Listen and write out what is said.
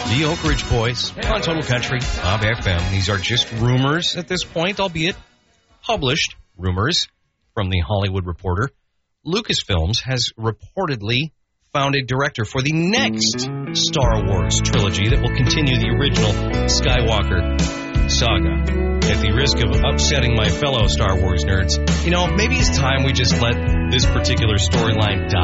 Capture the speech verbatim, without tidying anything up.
The Oak Ridge Boys on Total Country, Bob F M. These are just rumors at this point, albeit published rumors from the Hollywood Reporter. Lucasfilms has reportedly found a director for the next Star Wars trilogy that will continue the original Skywalker saga. At the risk of upsetting my fellow Star Wars nerds, you know, maybe it's time we just let this particular storyline die.